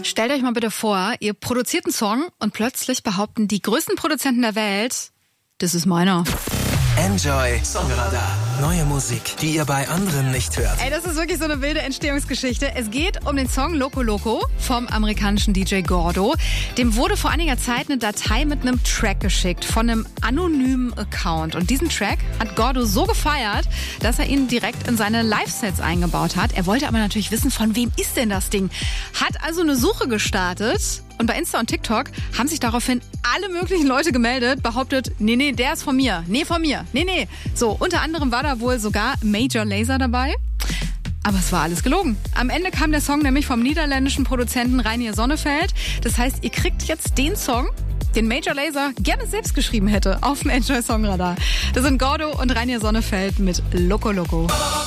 Stellt euch mal bitte vor, ihr produziert einen Song und plötzlich behaupten die größten Produzenten der Welt, das ist meiner. Enjoy Songradar. Neue Musik, die ihr bei anderen nicht hört. Ey, das ist wirklich so eine wilde Entstehungsgeschichte. Es geht um den Song Loco Loco vom amerikanischen DJ Gordo. Dem wurde vor einiger Zeit eine Datei mit einem Track geschickt von einem anonymen Account. Und diesen Track hat Gordo so gefeiert, dass er ihn direkt in seine Live-Sets eingebaut hat. Er wollte aber natürlich wissen, von wem ist denn das Ding? Hat also eine Suche gestartet. Und bei Insta und TikTok haben sich daraufhin alle möglichen Leute gemeldet, behauptet, nee, der ist von mir. Nee, von mir. Nee. So, unter anderem war da wohl sogar Major Lazer dabei. Aber es war alles gelogen. Am Ende kam der Song nämlich vom niederländischen Produzenten Reinier Sonnefeld. Das heißt, ihr kriegt jetzt den Song, den Major Lazer gerne selbst geschrieben hätte, auf dem Enjoy Songradar. Das sind Gordo und Reinier Sonnefeld mit Loco Loco.